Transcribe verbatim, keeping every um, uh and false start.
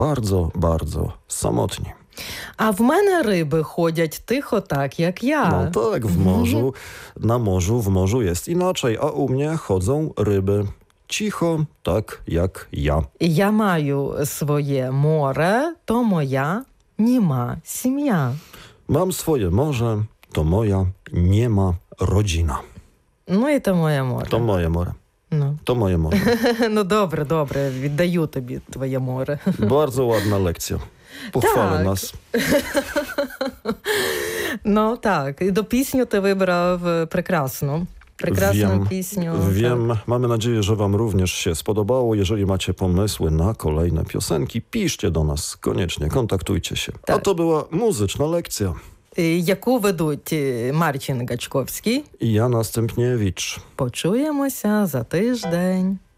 bardzo, bardzo samotni. А в мене риби ходять тихо так, як я. No tak, w morzu, na morzu, w morzu jest inaczej, a u mnie chodzą ryby. Cicho, tak jak ja. Я маю своє море, то моя німа сім'я. Mam swoje morze, to moja nie ma rodzina. Ну і то моє море. To moje more. Ну. To moje morze. Ну добре, добре, віддаю тобі твоє море. Bardzo ładna lekcja. Pochwalę Tak. nas. Ну так, і до пісню ти вибрав е, прекрасну. Прекрасну Wiem, пісню. Wiem, Так. mamy nadzieję, że wam również się spodobało. Jeżeli macie pomysły na kolejne piosenki, piszcie do nas koniecznie, kontaktujcie się. A Tak. to była muzyczna lekcja. І яку ведуть е, Марчин Гачковський. I ja Następniewicz. Почуємося за тиждень.